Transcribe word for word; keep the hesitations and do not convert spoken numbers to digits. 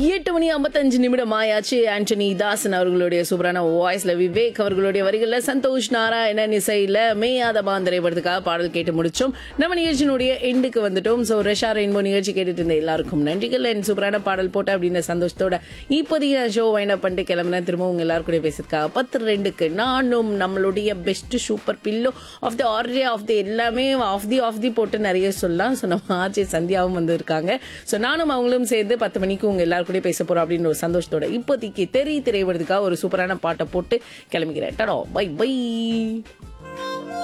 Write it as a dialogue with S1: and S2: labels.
S1: எட்டு மணி ஐம்பத்தஞ்சு நிமிடம் ஆயாச்சு. ஆண்டனி தாசன் அவர்களுடைய சூப்பரான வாய்ஸ்ல, விவேக் அவர்களுடைய வரிகள்ல, சந்தோஷ் நாராயணன் இசையில மேயாத பாந்தரை படத்துக்காக பாடல் கேட்டு முடிச்சோம். நம்ம நிகழ்ச்சியினுடைய எண்டுக்கு வந்துட்டோம். ஸோ ரெஷா ரெயின்போ நிகழ்ச்சி கேட்டுட்டு இருந்த எல்லாருக்கும் நன்றிகள். என் சூப்பரான பாடல் போட்ட அப்படின்னு சந்தோஷத்தோட இப்போதைய ஷோ வைண்ட் பண்ணி கிளம்புனா திரும்ப உங்க எல்லாரும் கூட பேசிருக்காங்க. பத்து ரெண்டுக்கு நானும் நம்மளுடைய best super pillow of the ஆர்டே of the எல்லாமே ஆஃப் தி ஆஃப் தி போட்டு நிறைய சொல்லலாம். ஸோ நம்ம ஆர்ஜே சந்தியாவும் வந்து இருக்காங்க. ஸோ நானும் அவங்களும் சேர்ந்து பத்து மணிக்கு உங்க எல்லாரும் கூட பேச போறோம் அப்படின்னு ஒரு சந்தோஷத்தோட இப்போதைக்கு தெரிய திரைவதுக்காக ஒரு சூப்பரான பாட்டை போட்டு கிளம்பிக்கிறேன். டடா, பை பை.